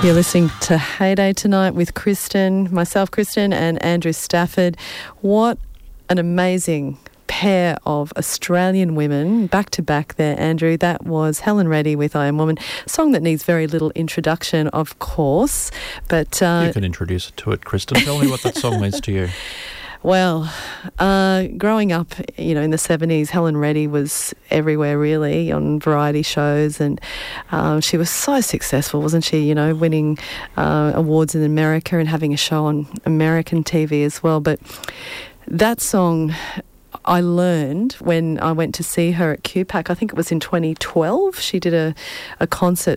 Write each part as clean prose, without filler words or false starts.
You're listening to Heyday tonight with myself, Kristen, and Andrew Stafford. What an amazing pair of Australian women, back to back there, Andrew. That was Helen Reddy with I Am Woman, a song that needs very little introduction, of course. But you can introduce it to it, Kristen. Tell me what that song means to you. Well, growing up, in the 70s, Helen Reddy was everywhere, really, on variety shows, and she was so successful, wasn't she? Winning awards in America and having a show on American TV as well. But that song I learned when I went to see her at QPAC. I think it was in 2012. She did a concert.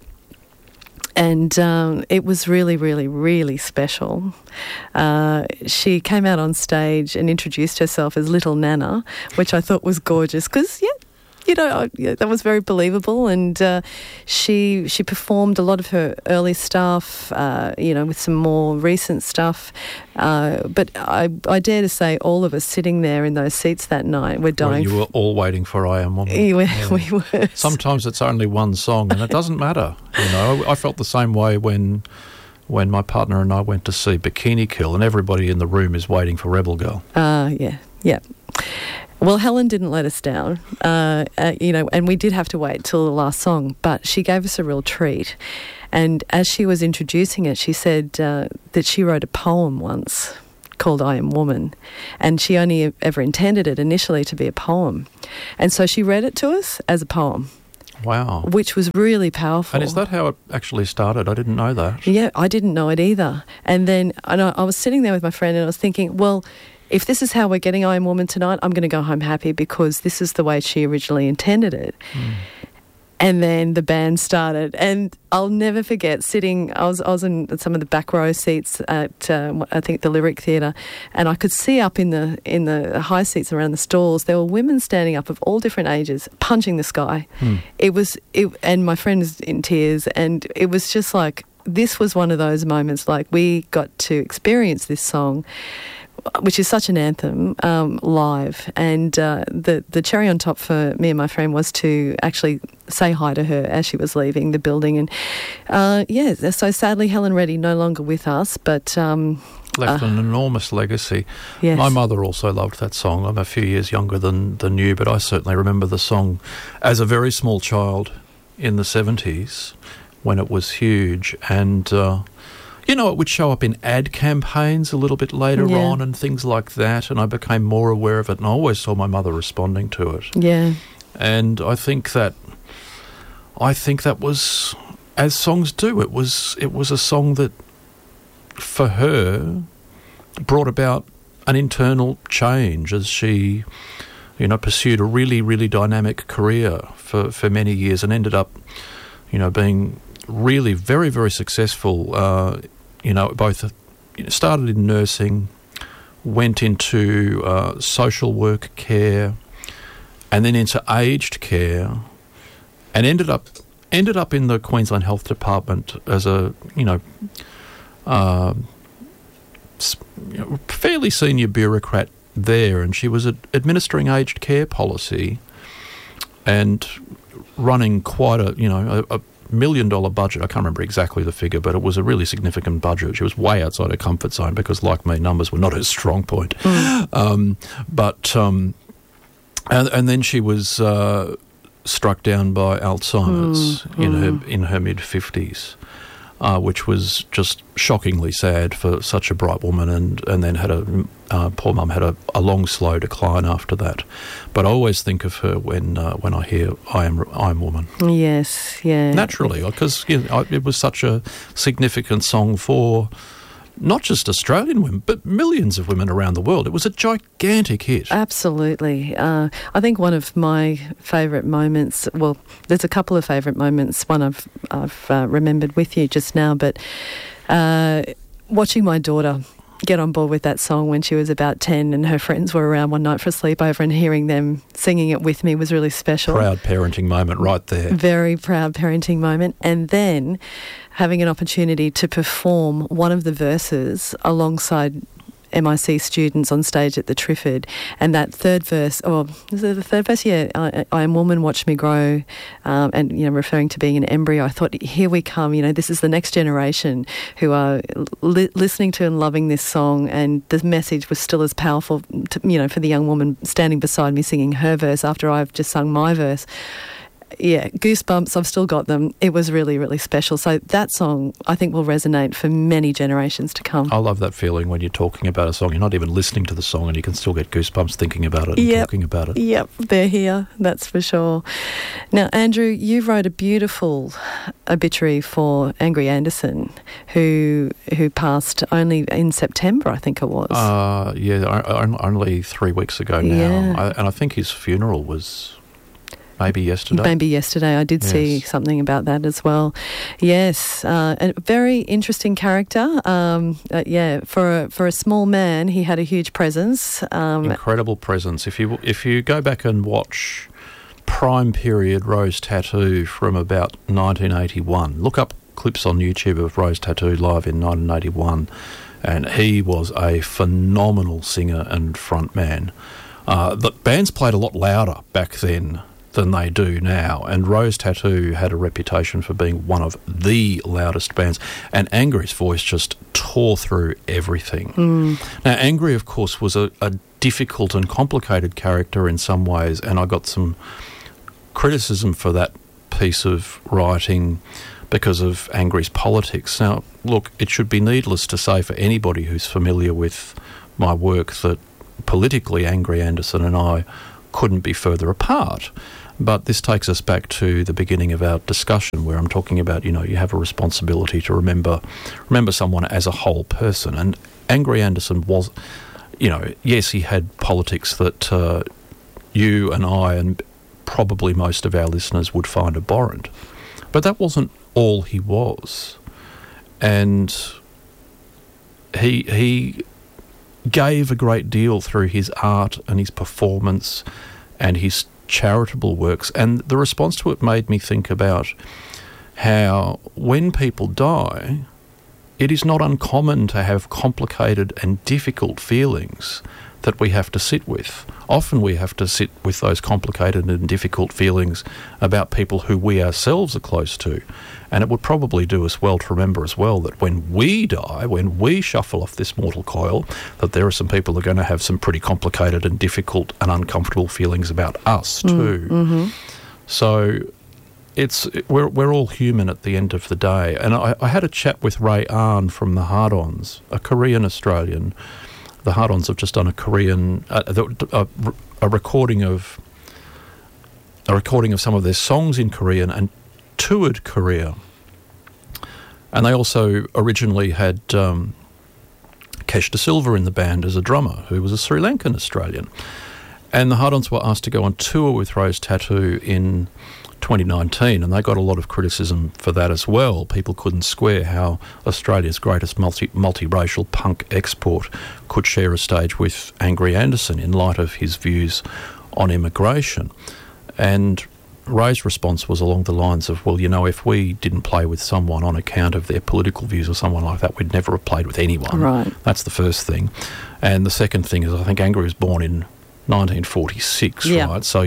And it was really, really, really special. She came out on stage and introduced herself as Little Nana, which I thought was gorgeous because, that was very believable. And she performed a lot of her early stuff, with some more recent stuff. But I dare to say all of us sitting there in those seats that night were dying. Well, you were all waiting for I Am Woman. We were. Sometimes it's only one song and it doesn't matter. I felt the same way when my partner and I went to see Bikini Kill and everybody in the room is waiting for Rebel Girl. Yeah. Well, Helen didn't let us down, and we did have to wait till the last song, but she gave us a real treat. And as she was introducing it, she said that she wrote a poem once called I Am Woman, and she only ever intended it initially to be a poem. And so she read it to us as a poem. Wow. Which was really powerful. And is that how it actually started? I didn't know that. Yeah, I didn't know it either. And then I was sitting there with my friend and I was thinking, well, if this is how we're getting I Am Woman tonight, I'm going to go home happy because this is the way she originally intended it. Mm. And then the band started, and I'll never forget sitting. I was in some of the back row seats at I think the Lyric Theatre, and I could see up in the high seats around the stalls there were women standing up of all different ages, punching the sky. Mm. And my friend was in tears, and it was just like this was one of those moments like we got to experience this song, which is such an anthem, live. And the cherry on top for me and my friend was to actually say hi to her as she was leaving the building. And, so sadly Helen Reddy no longer with us, but... left an enormous legacy. Yes. My mother also loved that song. I'm a few years younger than you, but I certainly remember the song as a very small child in the 70s when it was huge. And... it would show up in ad campaigns a little bit later on and things like that, and I became more aware of it, and I always saw my mother responding to it. Yeah. And I think that was, as songs do, it was a song that, for her, brought about an internal change as she, pursued a really, really dynamic career for many years and ended up, being really very, very successful. Both started in nursing, went into social work care, and then into aged care, and ended up in the Queensland Health Department as a fairly senior bureaucrat there, and she was administering aged care policy and running quite a $1 million budget. I can't remember exactly the figure, but it was a really significant budget. She was way outside her comfort zone because, like me, numbers were not her strong point. Mm. And then she was struck down by Alzheimer's in her mid-50s, which was just shockingly sad for such a bright woman, and then had poor mum had a long, slow decline after that. But I always think of her when I hear I Am Woman. Yes, yeah. Naturally, because it was such a significant song for not just Australian women, but millions of women around the world. It was a gigantic hit. Absolutely. I think one of my favourite moments, well, there's a couple of favourite moments. One I've remembered with you just now, but watching my daughter get on board with that song when she was about 10 and her friends were around one night for a sleepover, and hearing them singing it with me was really special. Proud parenting moment right there. Very proud parenting moment. And then having an opportunity to perform one of the verses alongside MIC students on stage at the Trifford, and that third verse, or is it the third verse? Yeah, I am woman, watch me grow, and referring to being an embryo. I thought, here we come. This is the next generation who are listening to and loving this song, and the message was still as powerful, for the young woman standing beside me singing her verse after I've just sung my verse. Yeah, goosebumps, I've still got them. It was really, really special. So that song, I think, will resonate for many generations to come. I love that feeling when you're talking about a song. You're not even listening to the song and you can still get goosebumps thinking about it and talking about it. Yep, they're here, that's for sure. Now, Andrew, you wrote a beautiful obituary for Angry Anderson, who passed only in September, I think it was. Only 3 weeks ago now. Yeah. And I think his funeral was... Maybe yesterday. I did see something about that as well. Yes, a very interesting character. For a small man, he had a huge presence. Incredible presence. If you go back and watch prime period Rose Tattoo from about 1981, look up clips on YouTube of Rose Tattoo live in 1981, and he was a phenomenal singer and frontman. The bands played a lot louder back then than they do now, and Rose Tattoo had a reputation for being one of the loudest bands, and Angry's voice just tore through everything. Now, Angry, of course, was a difficult and complicated character in some ways, and I got some criticism for that piece of writing because of Angry's politics. Now, look, it should be needless to say for anybody who's familiar with my work that politically Angry Anderson and I couldn't be further apart. But this takes us back to the beginning of our discussion where I'm talking about, you have a responsibility to remember someone as a whole person. And Angry Anderson was, yes, he had politics that you and I and probably most of our listeners would find abhorrent. But that wasn't all he was. And he gave a great deal through his art and his performance and his charitable works, and the response to it made me think about how when people die, it is not uncommon to have complicated and difficult feelings that we have to sit with. Often we have to sit with those complicated and difficult feelings about people who we ourselves are close to. And it would probably do us well to remember as well that when we die, when we shuffle off this mortal coil, that there are some people who are going to have some pretty complicated and difficult and uncomfortable feelings about us too. Mm-hmm. So we're all human at the end of the day. And I had a chat with Ray Ahn from the Hard-Ons, a Korean Australian. The Hard-Ons have just done a recording of some of their songs in Korean and toured Korea. And they also originally had Kesh De Silva in the band as a drummer, who was a Sri Lankan Australian. And the Hard-Ons were asked to go on tour with Rose Tattoo in 2019, and they got a lot of criticism for that as well. People couldn't square how Australia's greatest multiracial punk export could share a stage with Angry Anderson in light of his views on immigration. And Ray's response was along the lines of, well, if we didn't play with someone on account of their political views or someone like that, we'd never have played with anyone. Right. That's the first thing. And the second thing is I think Angry was born in 1946, right? So,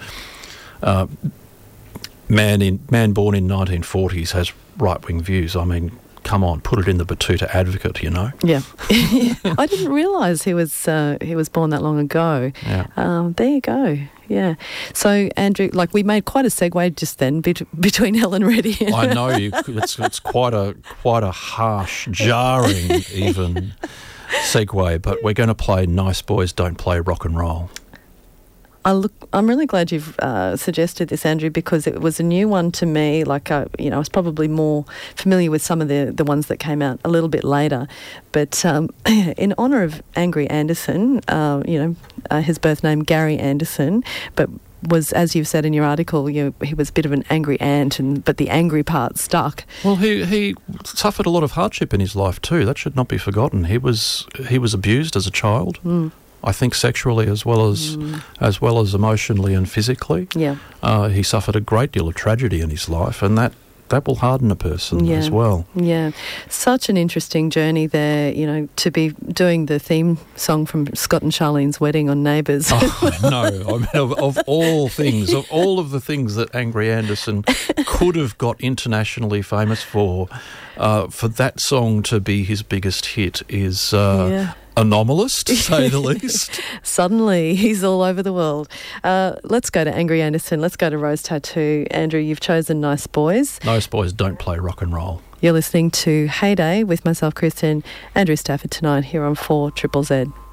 man born in 1940s has right-wing views. I mean, come on, put it in the Batuta Advocate, Yeah. I didn't realise he was born that long ago. Yeah. There you go. Yeah. So, Andrew, we made quite a segue just then between Helen Reddy. I know it's quite a harsh, jarring even segue, but we're going to play Nice Boys Don't Play Rock and Roll. I'm really glad you've suggested this, Andrew, because it was a new one to me. I was probably more familiar with some of the ones that came out a little bit later. But in honour of Angry Anderson, his birth name Gary Anderson, but was, as you've said in your article, he was a bit of an angry ant, but the angry part stuck. Well, he suffered a lot of hardship in his life too. That should not be forgotten. He was abused as a child. I think sexually as well as emotionally and physically. Yeah. He suffered a great deal of tragedy in his life, and that that will harden a person as well. Yeah, such an interesting journey there, you know, to be doing the theme song from Scott and Charlene's wedding on Neighbours. Oh, no, I mean, of all things, of all of the things that Angry Anderson could have got internationally famous for that song to be his biggest hit is anomalous, to say the least. Suddenly, he's all over the world. Let's go to Angry Anderson. Let's go to Rose Tattoo. Andrew, you've chosen Nice Boys. Nice Boys don't play rock and roll. You're listening to Heyday with myself, Kristen, Andrew Stafford tonight here on 4ZZZ.